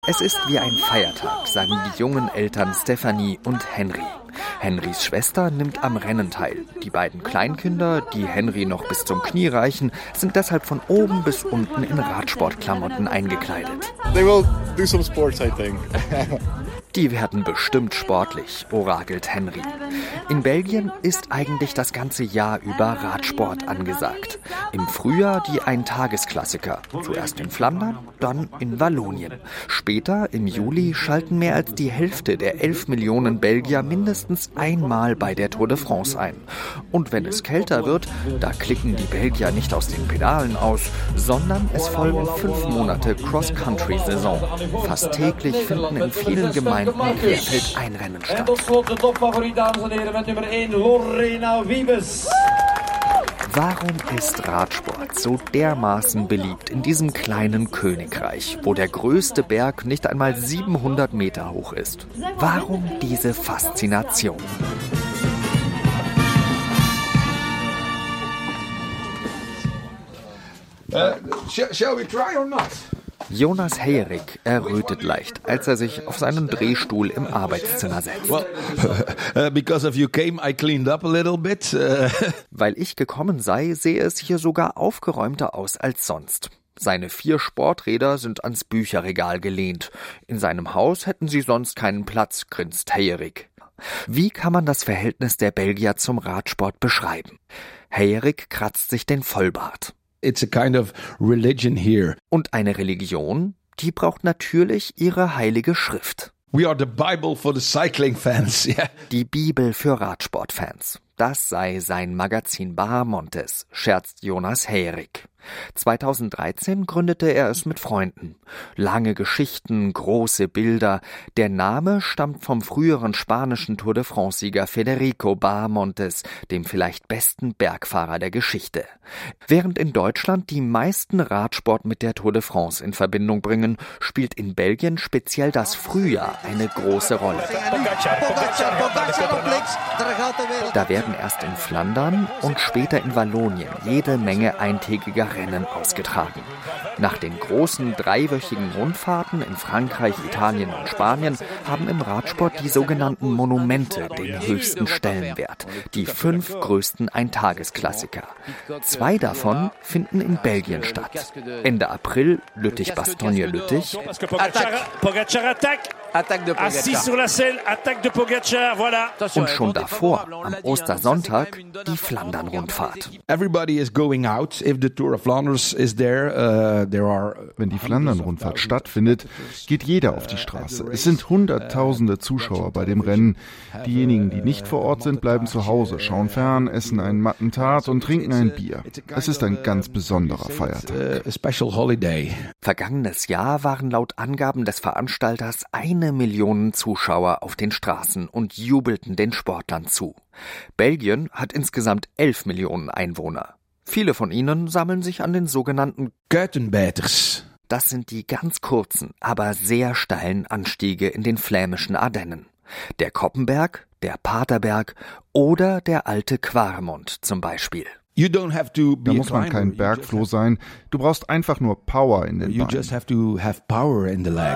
Es ist wie ein Feiertag, sagen die jungen Eltern Stephanie und Henry. Henrys Schwester nimmt am Rennen teil. Die beiden Kleinkinder, die Henry noch bis zum Knie reichen, sind deshalb von oben bis unten in Radsportklamotten eingekleidet. They will do some sports, I think. Die werden bestimmt sportlich, orakelt Henry. In Belgien ist eigentlich das ganze Jahr über Radsport angesagt. Im Frühjahr die Eintagesklassiker. Zuerst in Flandern, dann in Wallonien. Später, im Juli, schalten mehr als die Hälfte der 11 Millionen Belgier mindestens einmal bei der Tour de France ein. Und wenn es kälter wird, da klicken die Belgier nicht aus den Pedalen aus, sondern es folgen 5 Monate Cross-Country-Saison. Fast täglich finden in vielen Gemeinden Querfeld-Einrennen statt. Warum ist Radsport so dermaßen beliebt in diesem kleinen Königreich, wo der größte Berg nicht einmal 700 Meter hoch ist? Warum diese Faszination? Shall we try or not? Jonas Heyerik errötet leicht, als er sich auf seinen Drehstuhl im Arbeitszimmer setzt. Well, because of you came, I cleaned up a little bit. Weil ich gekommen sei, sehe es hier sogar aufgeräumter aus als sonst. Seine 4 Sporträder sind ans Bücherregal gelehnt. In seinem Haus hätten sie sonst keinen Platz, grinst Heyerik. Wie kann man das Verhältnis der Belgier zum Radsport beschreiben? Heyerik kratzt sich den Vollbart. It's a kind of religion here. Und eine Religion, die braucht natürlich ihre heilige Schrift. We are the Bible for the cycling fans. Yeah. Die Bibel für Radsportfans. Das sei sein Magazin Bahamontes, scherzt Jonas Heyerik. 2013 gründete er es mit Freunden. Lange Geschichten, große Bilder. Der Name stammt vom früheren spanischen Tour de France-Sieger Federico Bahamontes, dem vielleicht besten Bergfahrer der Geschichte. Während in Deutschland die meisten Radsport mit der Tour de France in Verbindung bringen, spielt in Belgien speziell das Frühjahr eine große Rolle. Da werden erst in Flandern und später in Wallonien jede Menge eintägiger Rennen ausgetragen. Nach den großen 3-wöchigen Rundfahrten in Frankreich, Italien und Spanien haben im Radsport die sogenannten Monumente den höchsten Stellenwert. Die 5 größten Eintagesklassiker. 2 davon finden in Belgien statt. Ende April Lüttich-Bastogne-Lüttich. Und schon davor, am Ostersonntag, die Flandern-Rundfahrt. Everybody is going out if the Tour of Flanders is there. Wenn die Flandern-Rundfahrt stattfindet, geht jeder auf die Straße. Es sind Hunderttausende Zuschauer bei dem Rennen. Diejenigen, die nicht vor Ort sind, bleiben zu Hause, schauen fern, essen einen Mattentat und trinken ein Bier. Es ist ein ganz besonderer Feiertag. Vergangenes Jahr waren laut Angaben des Veranstalters 1 Million Zuschauer auf den Straßen und jubelten den Sportlern zu. Belgien hat insgesamt 11 Millionen Einwohner. Viele von ihnen sammeln sich an den sogenannten Kuitenbeters. Das sind die ganz kurzen, aber sehr steilen Anstiege in den flämischen Ardennen. Der Koppenberg, der Paterberg oder der alte Quaremont zum Beispiel. Da muss man kein Bergfloh sein. Du brauchst einfach nur Power in den Beinen.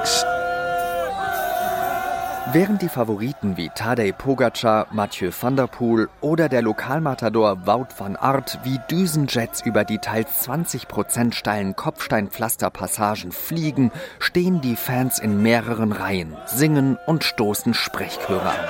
Während die Favoriten wie Tadej Pogačar, Mathieu van der Poel oder der Lokalmatador Wout van Aert wie Düsenjets über die teils 20% steilen Kopfsteinpflasterpassagen fliegen, stehen die Fans in mehreren Reihen, singen und stoßen Sprechchöre an.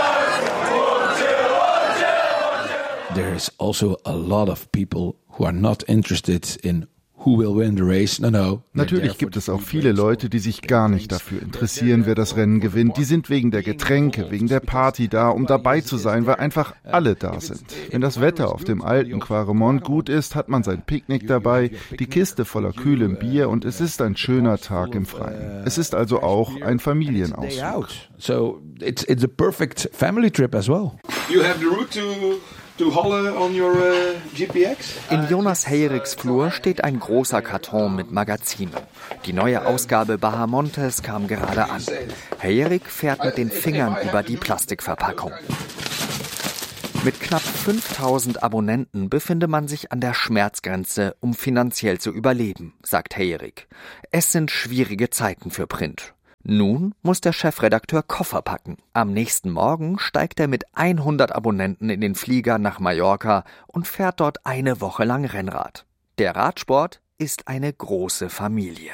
There is also a lot of people who are not interested in who will win the race. No. Natürlich gibt es auch viele Leute, die sich gar nicht dafür interessieren, wer das Rennen gewinnt. Die sind wegen der Getränke, wegen der Party da, um dabei zu sein, weil einfach alle da sind. Wenn das Wetter auf dem alten Quaremont gut ist, hat man sein Picknick dabei, die Kiste voller kühlem Bier und es ist ein schöner Tag im Freien. Es ist also auch ein Familienausflug. So it's a perfect family trip as well. You have the route to Halle on your GPX? In Jonas Heyeriks Flur steht ein großer Karton mit Magazinen. Die neue Ausgabe Bahamontes kam gerade an. Heyerik fährt mit den Fingern über die Plastikverpackung. Mit knapp 5000 Abonnenten befinde man sich an der Schmerzgrenze, um finanziell zu überleben, sagt Heyerik. Es sind schwierige Zeiten für Print. Nun muss der Chefredakteur Koffer packen. Am nächsten Morgen steigt er mit 100 Abonnenten in den Flieger nach Mallorca und fährt dort eine Woche lang Rennrad. Der Radsport ist eine große Familie.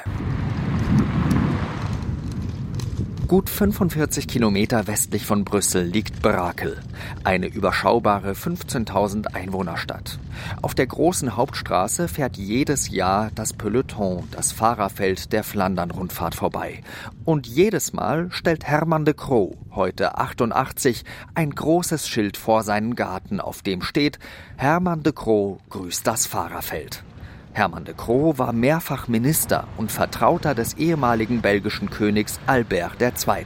Gut 45 Kilometer westlich von Brüssel liegt Brakel, eine überschaubare 15.000 Einwohnerstadt. Auf der großen Hauptstraße fährt jedes Jahr das Peloton, das Fahrerfeld der Flandern-Rundfahrt vorbei. Und jedes Mal stellt Herman de Croo, heute 88, ein großes Schild vor seinen Garten, auf dem steht: Herman de Croo grüßt das Fahrerfeld. Herman de Croo war mehrfach Minister und Vertrauter des ehemaligen belgischen Königs Albert II.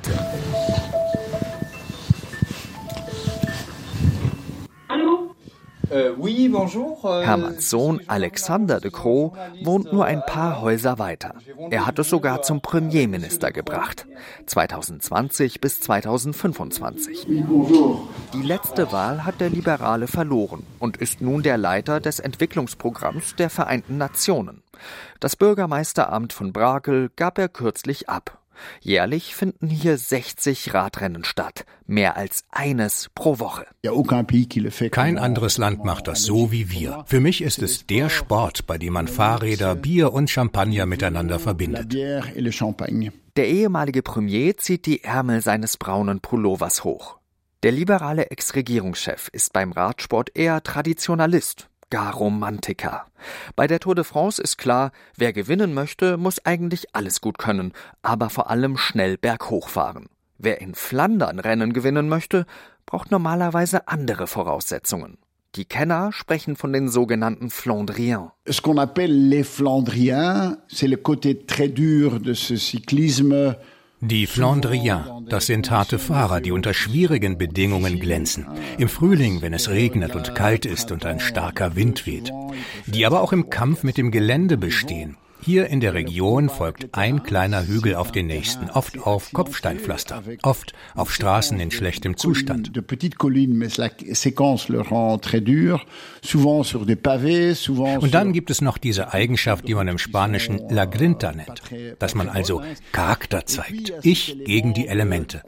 Oui, bonjour. Hermans Sohn Alexander de Croo wohnt nur ein paar Häuser weiter. Er hat es sogar zum Premierminister gebracht. 2020 bis 2025. Die letzte Wahl hat der Liberale verloren und ist nun der Leiter des Entwicklungsprogramms der Vereinten Nationen. Das Bürgermeisteramt von Brakel gab er kürzlich ab. Jährlich finden hier 60 Radrennen statt, mehr als eines pro Woche. Kein anderes Land macht das so wie wir. Für mich ist es der Sport, bei dem man Fahrräder, Bier und Champagner miteinander verbindet. Der ehemalige Premier zieht die Ärmel seines braunen Pullovers hoch. Der liberale Ex-Regierungschef ist beim Radsport eher Traditionalist. Gar Romantiker. Bei der Tour de France ist klar, wer gewinnen möchte, muss eigentlich alles gut können, aber vor allem schnell berghoch fahren. Wer in Flandern Rennen gewinnen möchte, braucht normalerweise andere Voraussetzungen. Die Kenner sprechen von den sogenannten Flandriens. Ce qu'on appelle les Flandriens, c'est le côté très dur de ce cyclisme. Die Flandriens, das sind harte Fahrer, die unter schwierigen Bedingungen glänzen. Im Frühling, wenn es regnet und kalt ist und ein starker Wind weht. Die aber auch im Kampf mit dem Gelände bestehen. Hier in der Region folgt ein kleiner Hügel auf den nächsten, oft auf Kopfsteinpflaster, oft auf Straßen in schlechtem Zustand. Und dann gibt es noch diese Eigenschaft, die man im Spanischen La Grinta nennt, dass man also Charakter zeigt. Ich gegen die Elemente.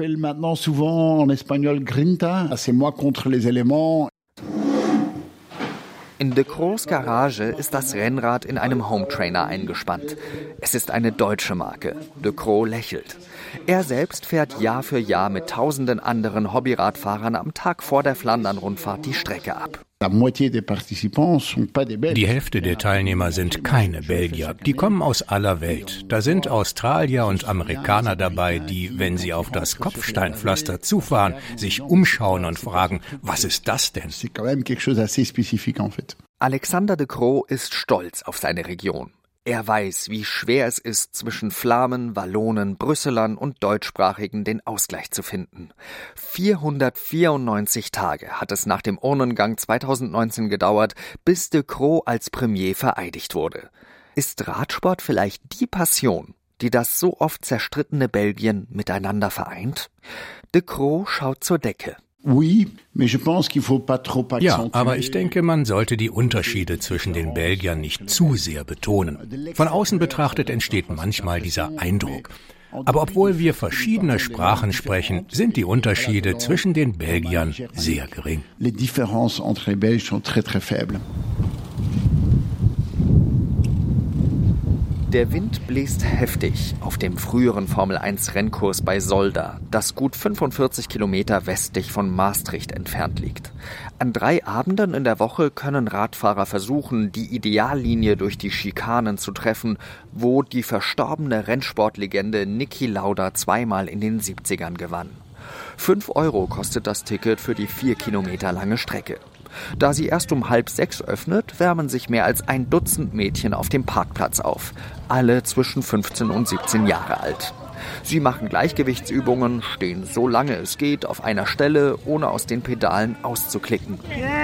In de Croos Garage ist das Rennrad in einem Hometrainer eingespannt. Es ist eine deutsche Marke. De Croo lächelt. Er selbst fährt Jahr für Jahr mit tausenden anderen Hobbyradfahrern am Tag vor der Flandern-Rundfahrt die Strecke ab. Die Hälfte der Teilnehmer sind keine Belgier. Die kommen aus aller Welt. Da sind Australier und Amerikaner dabei, die, wenn sie auf das Kopfsteinpflaster zufahren, sich umschauen und fragen, was ist das denn? Alexander de Croo ist stolz auf seine Region. Er weiß, wie schwer es ist, zwischen Flamen, Wallonen, Brüsselern und Deutschsprachigen den Ausgleich zu finden. 494 Tage hat es nach dem Urnengang 2019 gedauert, bis de Croo als Premier vereidigt wurde. Ist Radsport vielleicht die Passion, die das so oft zerstrittene Belgien miteinander vereint? De Croo schaut zur Decke. Ja, aber ich denke, man sollte die Unterschiede zwischen den Belgiern nicht zu sehr betonen. Von außen betrachtet entsteht manchmal dieser Eindruck. Aber obwohl wir verschiedene Sprachen sprechen, sind die Unterschiede zwischen den Belgiern sehr gering. Der Wind bläst heftig auf dem früheren Formel-1-Rennkurs bei Solda, das gut 45 Kilometer westlich von Maastricht entfernt liegt. An 3 Abenden in der Woche können Radfahrer versuchen, die Ideallinie durch die Schikanen zu treffen, wo die verstorbene Rennsportlegende Niki Lauda 2-mal in den 70ern gewann. 5 € kostet das Ticket für die 4 Kilometer lange Strecke. Da sie erst um 5:30 öffnet, wärmen sich mehr als 1 Dutzend Mädchen auf dem Parkplatz auf. Alle zwischen 15 und 17 Jahre alt. Sie machen Gleichgewichtsübungen, stehen so lange es geht auf einer Stelle, ohne aus den Pedalen auszuklicken.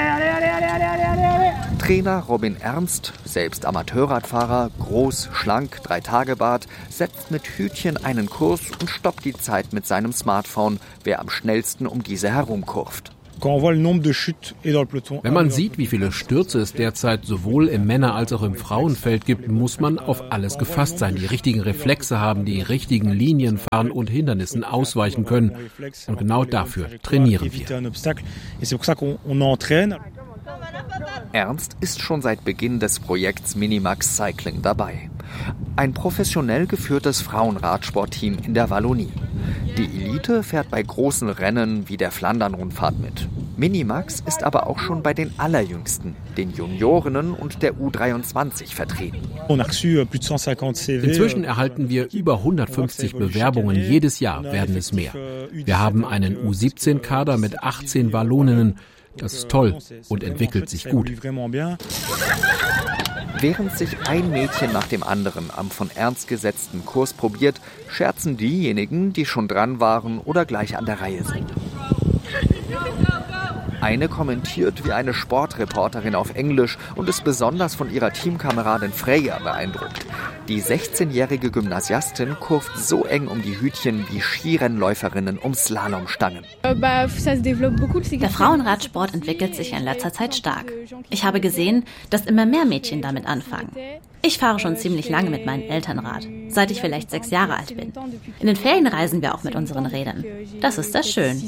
Trainer Robin Ernst, selbst Amateurradfahrer, groß, schlank, 3-Tage-Bart, setzt mit Hütchen einen Kurs und stoppt die Zeit mit seinem Smartphone, wer am schnellsten um diese herumkurvt. Wenn man sieht, wie viele Stürze es derzeit sowohl im Männer- als auch im Frauenfeld gibt, muss man auf alles gefasst sein, die richtigen Reflexe haben, die richtigen Linien fahren und Hindernissen ausweichen können. Und genau dafür trainieren wir. Ernst ist schon seit Beginn des Projekts Minimax Cycling dabei. Ein professionell geführtes Frauenradsportteam in der Wallonie. Die Elite fährt bei großen Rennen wie der Flandern-Rundfahrt mit. Minimax ist aber auch schon bei den Allerjüngsten, den Juniorinnen und der U23 vertreten. Inzwischen erhalten wir über 150 Bewerbungen. Jedes Jahr werden es mehr. Wir haben einen U17-Kader mit 18 Walloninnen. Das ist toll und entwickelt sich gut. Während sich ein Mädchen nach dem anderen am von Ernst gesetzten Kurs probiert, scherzen diejenigen, die schon dran waren oder gleich an der Reihe sind. Eine kommentiert wie eine Sportreporterin auf Englisch und ist besonders von ihrer Teamkameradin Freya beeindruckt. Die 16-jährige Gymnasiastin kurvt so eng um die Hütchen wie Skirennläuferinnen um Slalomstangen. Der Frauenradsport entwickelt sich in letzter Zeit stark. Ich habe gesehen, dass immer mehr Mädchen damit anfangen. Ich fahre schon ziemlich lange mit meinen Eltern Rad, seit ich vielleicht 6 Jahre alt bin. In den Ferien reisen wir auch mit unseren Rädern. Das ist sehr schön.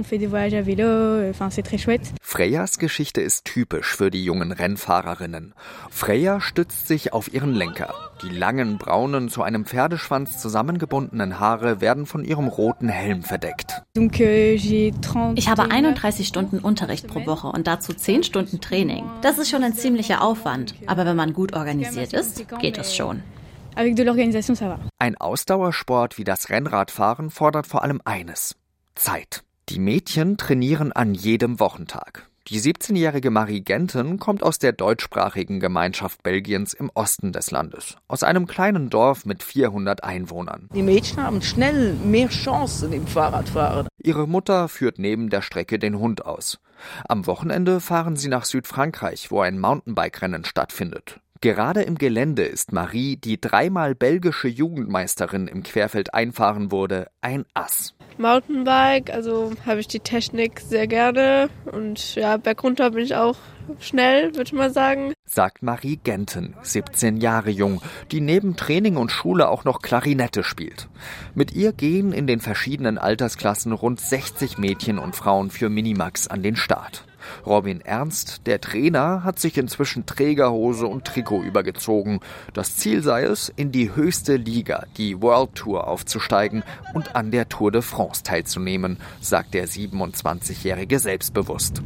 Freyas Geschichte ist typisch für die jungen Rennfahrerinnen. Freya stützt sich auf ihren Lenker. Die langen, braunen, zu einem Pferdeschwanz zusammengebundenen Haare werden von ihrem roten Helm verdeckt. Ich habe 31 Stunden Unterricht pro Woche und dazu 10 Stunden Training. Das ist schon ein ziemlicher Aufwand, aber wenn man gut organisiert ist, geht es schon. Ein Ausdauersport wie das Rennradfahren fordert vor allem eines: Zeit. Die Mädchen trainieren an jedem Wochentag. Die 17-jährige Marie Genten kommt aus der deutschsprachigen Gemeinschaft Belgiens im Osten des Landes, aus einem kleinen Dorf mit 400 Einwohnern. Die Mädchen haben schnell mehr Chancen im Fahrradfahren. Ihre Mutter führt neben der Strecke den Hund aus. Am Wochenende fahren sie nach Südfrankreich, wo ein Mountainbike-Rennen stattfindet. Gerade im Gelände ist Marie, die 3-mal belgische Jugendmeisterin im Querfeldeinfahren wurde, ein Ass. Mountainbike, also habe ich die Technik sehr gerne und ja, bergunter bin ich auch schnell, würde ich mal sagen. Sagt Marie Genten, 17 Jahre jung, die neben Training und Schule auch noch Klarinette spielt. Mit ihr gehen in den verschiedenen Altersklassen rund 60 Mädchen und Frauen für Minimax an den Start. Robin Ernst, der Trainer, hat sich inzwischen Trägerhose und Trikot übergezogen. Das Ziel sei es, in die höchste Liga, die World Tour, aufzusteigen und an der Tour de France teilzunehmen, sagt der 27-Jährige selbstbewusst.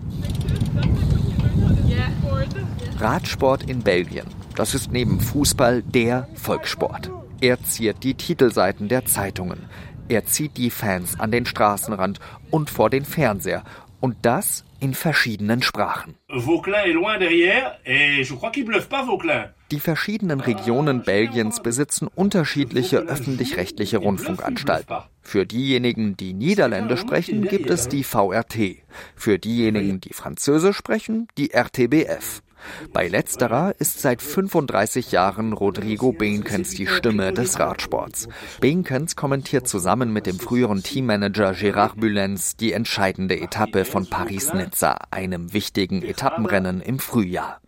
Radsport in Belgien, das ist neben Fußball der Volkssport. Er ziert die Titelseiten der Zeitungen. Er zieht die Fans an den Straßenrand und vor den Fernseher. Und das in verschiedenen Sprachen. Die verschiedenen Regionen Belgiens besitzen unterschiedliche öffentlich-rechtliche Rundfunkanstalten. Für diejenigen, die Niederländisch sprechen, gibt es die VRT. Für diejenigen, die Französisch sprechen, die RTBF. Bei letzterer ist seit 35 Jahren Rodrigo Behnkens die Stimme des Radsports. Behnkens kommentiert zusammen mit dem früheren Teammanager Gérard Bulens die entscheidende Etappe von Paris-Nizza, einem wichtigen Etappenrennen im Frühjahr.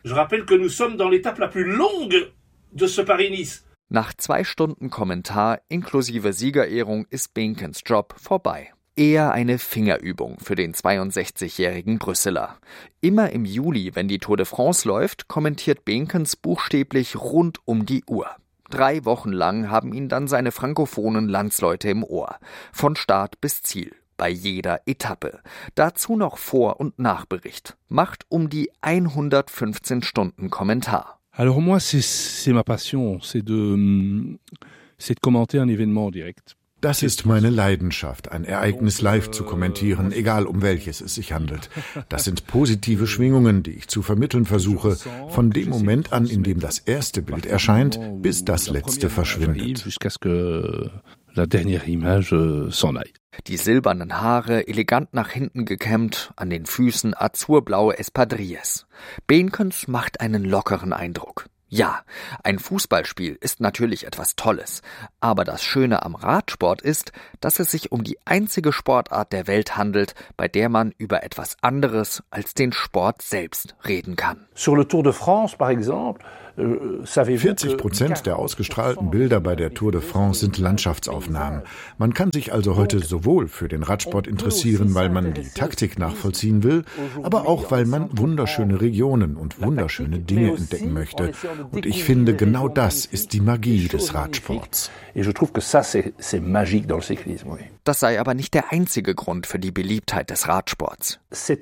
Nach 2 Stunden Kommentar inklusive Siegerehrung ist Behnkens Job vorbei. Eher eine Fingerübung für den 62-jährigen Brüsseler. Immer im Juli, wenn die Tour de France läuft, kommentiert Behnkens buchstäblich rund um die Uhr. 3 Wochen lang haben ihn dann seine frankophonen Landsleute im Ohr. Von Start bis Ziel, bei jeder Etappe. Dazu noch Vor- und Nachbericht. Macht um die 115 Stunden Kommentar. Alors moi, c'est ma passion, c'est de commenter un événement direct. Das ist meine Leidenschaft, ein Ereignis live zu kommentieren, egal um welches es sich handelt. Das sind positive Schwingungen, die ich zu vermitteln versuche, von dem Moment an, in dem das erste Bild erscheint, bis das letzte verschwindet. Die silbernen Haare, elegant nach hinten gekämmt, an den Füßen azurblaue Espadrilles. Behnkens macht einen lockeren Eindruck. Ja, ein Fußballspiel ist natürlich etwas Tolles, aber das Schöne am Radsport ist, dass es sich um die einzige Sportart der Welt handelt, bei der man über etwas anderes als den Sport selbst reden kann. Sur le Tour de France, par exemple, 40% der ausgestrahlten Bilder bei der Tour de France sind Landschaftsaufnahmen. Man kann sich also heute sowohl für den Radsport interessieren, weil man die Taktik nachvollziehen will, aber auch, weil man wunderschöne Regionen und wunderschöne Dinge entdecken möchte. Und ich finde, genau das ist die Magie des Radsports. Das sei aber nicht der einzige Grund für die Beliebtheit des Radsports.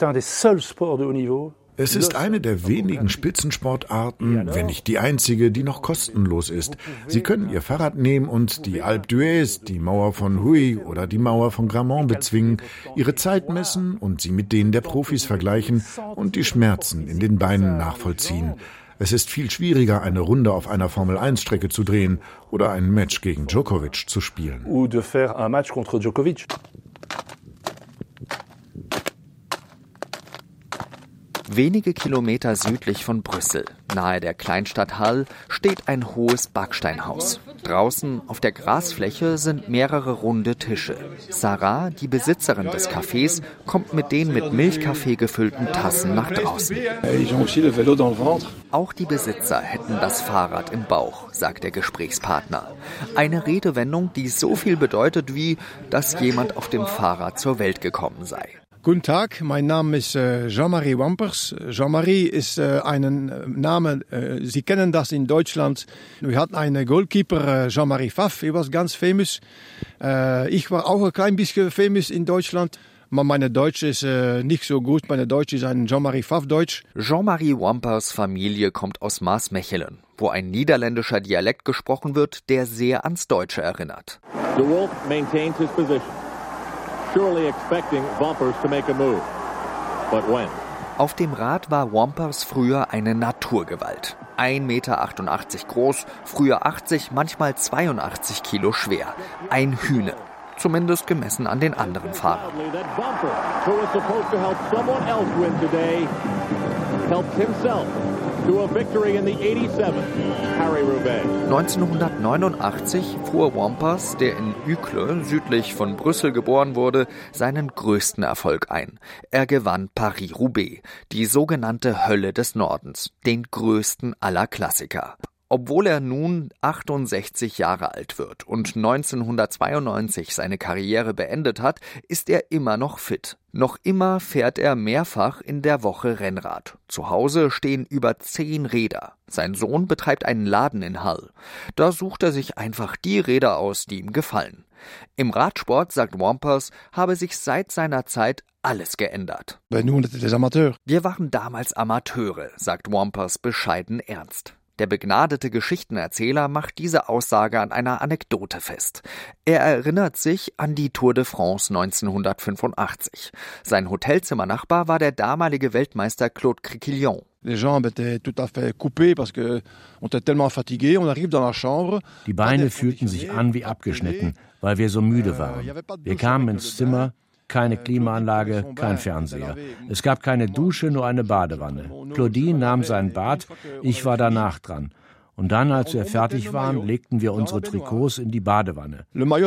Es ist eine der wenigen Spitzensportarten, wenn nicht die einzige, die noch kostenlos ist. Sie können Ihr Fahrrad nehmen und die Alpe d'Huez, die Mauer von Huy oder die Mauer von Grammont bezwingen, Ihre Zeit messen und sie mit denen der Profis vergleichen und die Schmerzen in den Beinen nachvollziehen. Es ist viel schwieriger, eine Runde auf einer Formel-1-Strecke zu drehen oder ein Match gegen Djokovic zu spielen. Wenige Kilometer südlich von Brüssel, nahe der Kleinstadt Halle, steht ein hohes Backsteinhaus. Draußen auf der Grasfläche sind mehrere runde Tische. Sarah, die Besitzerin des Cafés, kommt mit den mit Milchkaffee gefüllten Tassen nach draußen. Auch die Besitzer hätten das Fahrrad im Bauch, sagt der Gesprächspartner. Eine Redewendung, die so viel bedeutet wie, dass jemand auf dem Fahrrad zur Welt gekommen sei. Guten Tag, mein Name ist Jean-Marie Wampers. Jean-Marie ist ein Name, Sie kennen das in Deutschland. Wir hatten einen Goalkeeper, Jean-Marie Pfaff, er war ganz famous. Ich war auch ein klein bisschen famous in Deutschland. Meine Deutsch ist nicht so gut, meine Deutsch ist ein Jean-Marie Pfaff-Deutsch. Jean-Marie Wampers Familie kommt aus Maasmechelen, wo ein niederländischer Dialekt gesprochen wird, der sehr ans Deutsche erinnert. De Wolf maintains his position. Surely expecting Wampers to make a move. But when? Auf dem Rad war Wampers früher eine Naturgewalt. 1,88 Meter groß, früher 80, manchmal 82 Kilo schwer. Ein Hühne. Zumindest gemessen an den anderen Fahrern. 1989 fuhr Wampers, der in Uccle, südlich von Brüssel geboren wurde, seinen größten Erfolg ein. Er gewann Paris-Roubaix, die sogenannte Hölle des Nordens, den größten aller Klassiker. Obwohl er nun 68 Jahre alt wird und 1992 seine Karriere beendet hat, ist er immer noch fit. Noch immer fährt er mehrfach in der Woche Rennrad. Zu Hause stehen über 10 Räder. Sein Sohn betreibt einen Laden in Halle. Da sucht er sich einfach die Räder aus, die ihm gefallen. Im Radsport, sagt Wampers, habe sich seit seiner Zeit alles geändert. Wir waren damals Amateure, sagt Wampers bescheiden ernst. Der begnadete Geschichtenerzähler macht diese Aussage an einer Anekdote fest. Er erinnert sich an die Tour de France 1985. Sein Hotelzimmernachbar war der damalige Weltmeister Claude Criquillon. Die Beine fühlten sich an wie abgeschnitten, weil wir so müde waren. Wir kamen ins Zimmer. Keine Klimaanlage, kein Fernseher. Es gab keine Dusche, nur eine Badewanne. Claudine nahm sein Bad, ich war danach dran. Und dann, als wir fertig waren, legten wir unsere Trikots in die Badewanne.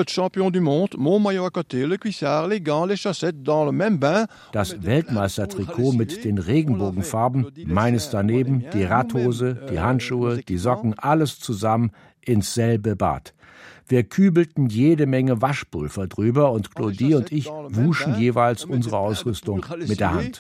Das Weltmeistertrikot mit den Regenbogenfarben, meines daneben, die Radhose, die Handschuhe, die Socken, alles zusammen ins selbe Bad. Wir kübelten jede Menge Waschpulver drüber und Claudie und ich wuschen jeweils unsere Ausrüstung mit der Hand.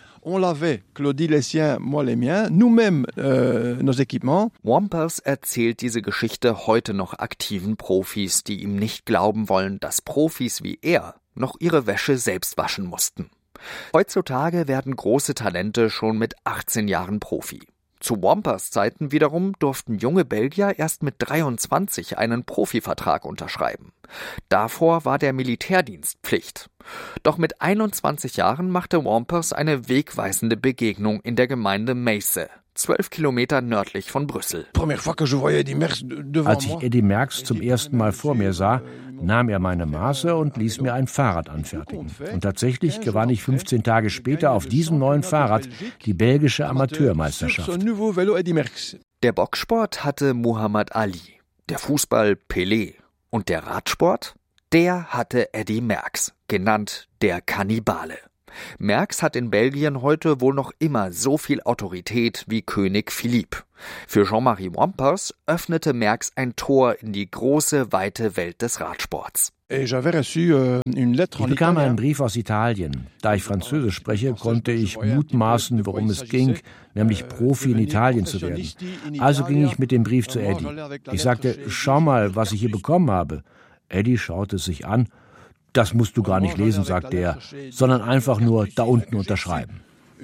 Wampers erzählt diese Geschichte heute noch aktiven Profis, die ihm nicht glauben wollen, dass Profis wie er noch ihre Wäsche selbst waschen mussten. Heutzutage werden große Talente schon mit 18 Jahren Profi. Zu Wampers Zeiten wiederum durften junge Belgier erst mit 23 einen Profivertrag unterschreiben. Davor war der Militärdienst Pflicht. Doch mit 21 Jahren machte Wampers eine wegweisende Begegnung in der Gemeinde Meysse, 12 Kilometer nördlich von Brüssel. Als ich Eddy Merckx zum ersten Mal vor mir sah, nahm er meine Maße und ließ mir ein Fahrrad anfertigen. Und tatsächlich gewann ich 15 Tage später auf diesem neuen Fahrrad die belgische Amateurmeisterschaft. Der Boxsport hatte Muhammad Ali, der Fußball Pelé und der Radsport, der hatte Eddy Merckx, genannt der Kannibale. Merckx hat in Belgien heute wohl noch immer so viel Autorität wie König Philippe. Für Jean-Marie Wampers öffnete Merckx ein Tor in die große, weite Welt des Radsports. Ich bekam einen Brief aus Italien. Da ich Französisch spreche, konnte ich mutmaßen, worum es ging, nämlich Profi in Italien zu werden. Also ging ich mit dem Brief zu Eddy. Ich sagte, schau mal, was ich hier bekommen habe. Eddy schaute es sich an. Das musst du gar nicht lesen, sagte er, sondern einfach nur da unten unterschreiben.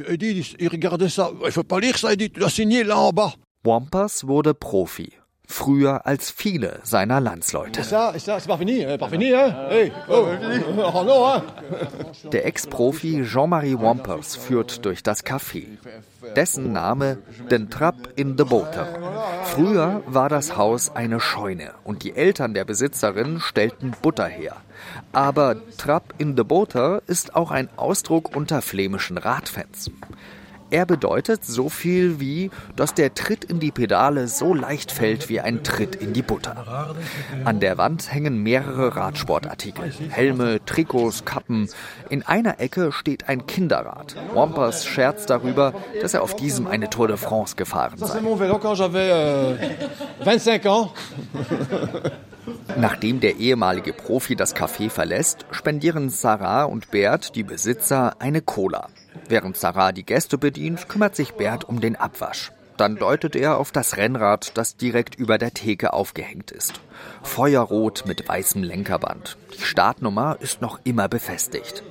Wampers wurde Profi, früher als viele seiner Landsleute. Der Ex-Profi Jean-Marie Wampers führt durch das Café. Dessen Name Den Trapp in de Boter. Früher war das Haus eine Scheune und die Eltern der Besitzerin stellten Butter her. Aber Trapp in de Boter ist auch ein Ausdruck unter flämischen Radfans. Er bedeutet so viel wie, dass der Tritt in die Pedale so leicht fällt wie ein Tritt in die Butter. An der Wand hängen mehrere Radsportartikel. Helme, Trikots, Kappen. In einer Ecke steht ein Kinderrad. Wampers scherzt darüber, dass er auf diesem eine Tour de France gefahren sei. Nachdem der ehemalige Profi das Café verlässt, spendieren Sarah und Bert, die Besitzer, eine Cola. Während Sarah die Gäste bedient, kümmert sich Bert um den Abwasch. Dann deutet er auf das Rennrad, das direkt über der Theke aufgehängt ist. Feuerrot mit weißem Lenkerband. Die Startnummer ist noch immer befestigt.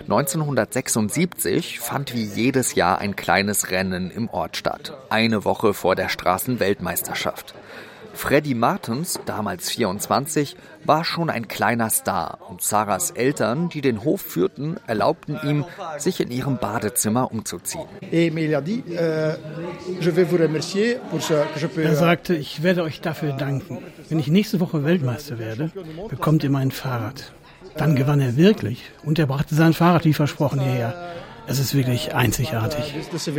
1976 fand wie jedes Jahr ein kleines Rennen im Ort statt. Eine Woche vor der Straßenweltmeisterschaft. Freddy Martens, damals 24, war schon ein kleiner Star und Sarahs Eltern, die den Hof führten, erlaubten ihm, sich in ihrem Badezimmer umzuziehen. Er sagte, ich werde euch dafür danken. Wenn ich nächste Woche Weltmeister werde, bekommt ihr mein Fahrrad. Dann gewann er wirklich und er brachte sein Fahrrad wie versprochen hierher. Es ist wirklich einzigartig.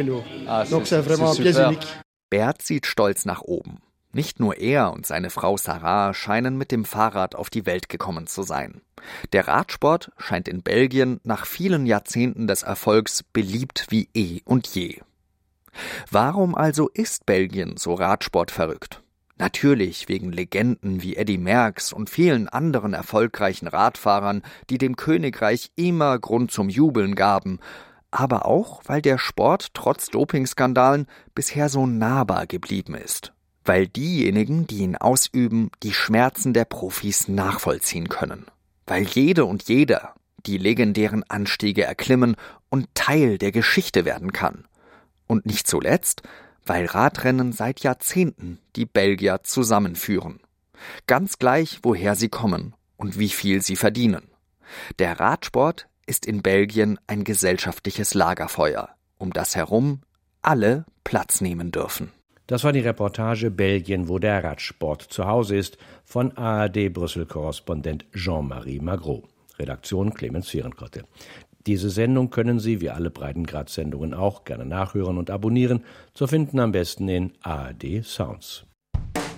Bert sieht stolz nach oben. Nicht nur er und seine Frau Sarah scheinen mit dem Fahrrad auf die Welt gekommen zu sein. Der Radsport scheint in Belgien nach vielen Jahrzehnten des Erfolgs beliebt wie eh und je. Warum also ist Belgien so radsportverrückt? Natürlich wegen Legenden wie Eddy Merckx und vielen anderen erfolgreichen Radfahrern, die dem Königreich immer Grund zum Jubeln gaben, aber auch, weil der Sport trotz Dopingskandalen bisher so nahbar geblieben ist. Weil diejenigen, die ihn ausüben, die Schmerzen der Profis nachvollziehen können. Weil jede und jeder die legendären Anstiege erklimmen und Teil der Geschichte werden kann. Und nicht zuletzt, weil Radrennen seit Jahrzehnten die Belgier zusammenführen. Ganz gleich, woher sie kommen und wie viel sie verdienen. Der Radsport ist in Belgien ein gesellschaftliches Lagerfeuer, um das herum alle Platz nehmen dürfen. Das war die Reportage Belgien, wo der Radsport zu Hause ist, von ARD-Brüssel-Korrespondent Jean-Marie Magro. Redaktion Clemens Fehrenkotte. Diese Sendung können Sie, wie alle Breitengrad-Sendungen auch, gerne nachhören und abonnieren. Zu finden am besten in ARD Sounds.